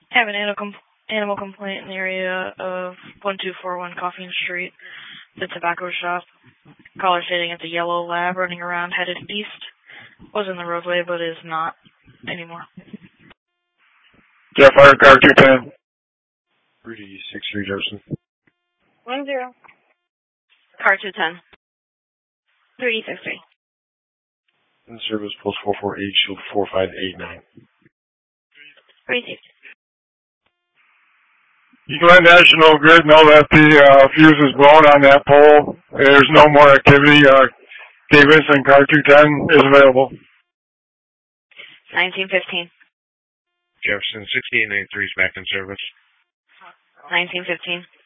Have an animal complaint in the area of 1241 Coffin Street, the tobacco shop. Caller stating it's a yellow lab running around headed east. Was in the roadway, but is not anymore. Jeff, fire car 210. 363 Jefferson. 10. Car 210. 363. In service, post 448, shield 4589. 360. You can let National Grid know that the fuse is blown on that pole. There's no more activity. Davis and car 210 is available. 1915. Jefferson 6893 is back in service. 1915.